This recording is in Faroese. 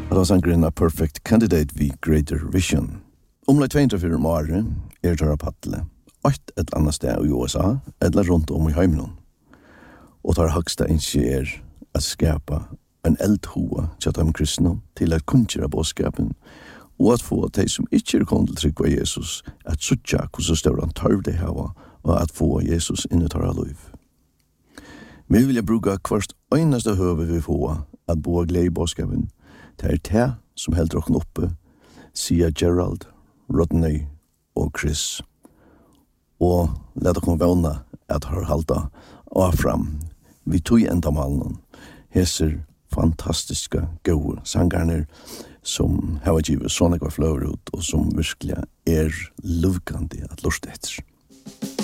Det var sangren A Perfect Candidate vi Greater Vision. Omlai 204 året tørra paddle. Et annet sted i USA, eller rundt om i heimnon. Og tar høgsta innskje at skapa en eldhoa til de kristne til at kunnskjera bådskapen, og at få de som ikke kommet til trygg av Jesus, at suttja hvordan større han tørv de hava, og at få Jesus inn i tarra liv. Vi vil bruka hverst øyneste høve vi få at boa glede i bådskapen. Det det som helder okken oppe, sier Gerald, Rodney og Chris. Og let dere vana at har halda og fram. Vi tog enda malen heser fantastiske gode sangarner som har givet sånne fløver ut og som virkelig lukande at lust etter.